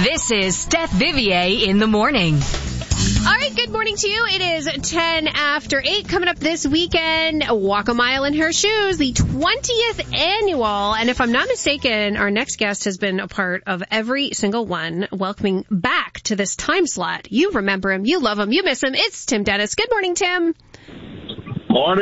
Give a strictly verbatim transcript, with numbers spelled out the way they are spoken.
This is Steph Vivier in the morning. All right, good morning to you. It is ten after eight. Coming up this weekend, Walk a Mile in Her Shoes, the twentieth annual. And if I'm not mistaken, our next guest has been a part of every single one, welcoming back to this time slot. You remember him, you love him, you miss him. It's Tim Dennis. Good morning, Tim. Morning.